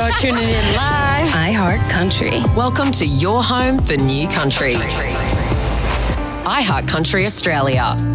You're tuning in live. iHeart Country. Welcome to your home for new country. iHeart Country Australia.